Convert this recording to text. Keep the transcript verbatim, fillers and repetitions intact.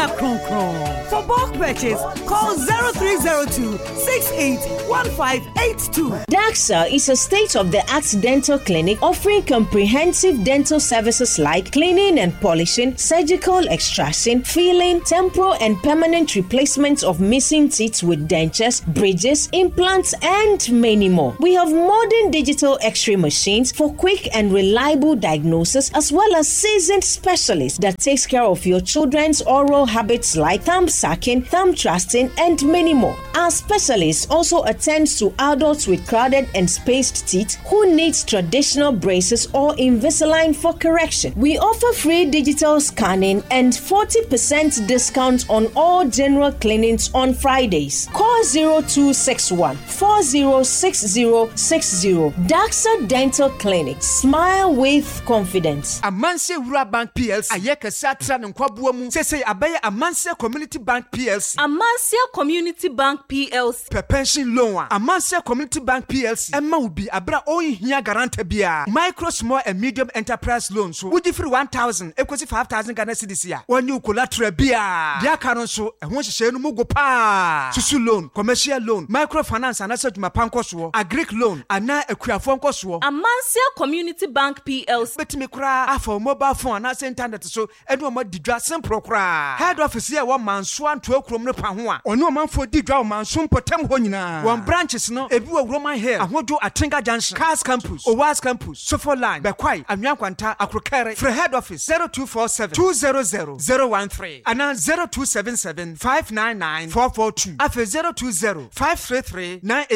Ghana Kron Kron. For bulk purchase, call zero three zero two, six eight one five eight two. Daxa is a state-of-the-art dental clinic offering comprehensive dental services like cleaning and polishing, surgical extraction, filling, temporal and permanent replacement of missing teeth with dentures, bridges, implants, and many more. We have modern digital X-ray machines for quick and reliable diagnosis, as well as seasoned specialists that takes care of your children's oral habits like thumb sucking, thumb thrusting, and many more. Our specialists also attend to adults with crowded and spaced teeth who needs traditional braces or Invisalign for correction. We offer free digital scanning and forty percent discount on all general cleanings on Fridays. Call zero two six one, four zero six zero six zero. Daxa Dental Clinic. Smile with confidence. Amanse Wura Bank P L C ayeka satra nkwabuo mu sese abaye Amanse Community Bank P L C. Amanse Community Bank P L C. Per pension loan. Amanse Community Bank P L C. Emma ubi abra oyi hia garante bia. Micro, small and medium enterprise loans. So would differ one thousand equals five thousand Ghana cedis ya. One new collateral bia. Dia karon so e won hye no mugo pa. Susu loan, commercial loan, microfinance and asset mapanko so, agric loan, ana ekuafo nko so. Amanse Community Bank P L C. Betimi kra afọ mobile phone na internet so edu omo didwa simple kra. Head office here one man so anto ekrom no pa ho a. Ono manfo didwa man so potem ho nyina. One branches no ebi wo Roman Hill, ahodo Atinga Junction, Cars Campus, Owas Campus, Sofo Line, Bekwai, Anyankwanta, Akrokere. For head office zero two four seven, two zero zero, zero one three and zero two seven seven, five nine nine, four four two. After zero two zero, five three three, nine eight